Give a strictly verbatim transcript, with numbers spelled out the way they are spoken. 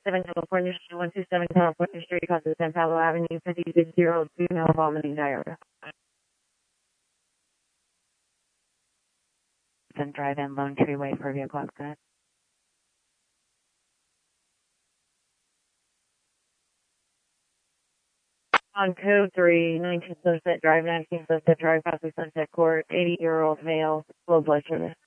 seven California Street, one two seven California Street, across the San Pablo Avenue, fifty-six-year-old female vomiting diarrhea. Then drive-in Lone Tree Way for vehicle accident. On code three, nineteen Sunset Drive, nineteen Sunset Drive, past the Sunset Court, eighty-year-old male, low blood sugar.